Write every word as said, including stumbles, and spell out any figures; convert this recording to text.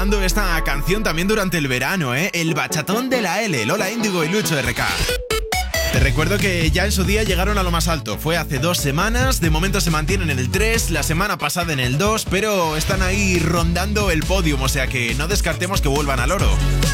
sonando esta canción también durante el verano, ¿eh? El bachatón de la L, Lola Índigo y Lucho R K. Te recuerdo que ya en su día llegaron a lo más alto. Fue hace dos semanas, de momento se mantienen en el tres, la semana pasada en el dos, pero están ahí rondando el podium, o sea que no descartemos que vuelvan al oro.